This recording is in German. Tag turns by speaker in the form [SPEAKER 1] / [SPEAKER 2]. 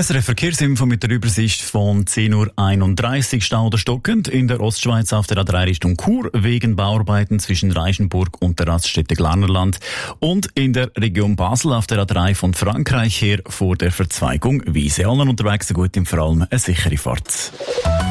[SPEAKER 1] SRF Verkehrsinfo mit der Übersicht von 10:31 Uhr. Stau oder stockend in der Ostschweiz auf der A3 Richtung Chur wegen Bauarbeiten zwischen Reichenburg und der Raststätte Glarnerland und in der Region Basel auf der A3 von Frankreich her vor der Verzweigung Wiese. Allen unterwegs so gut, vor allem eine sichere Fahrt.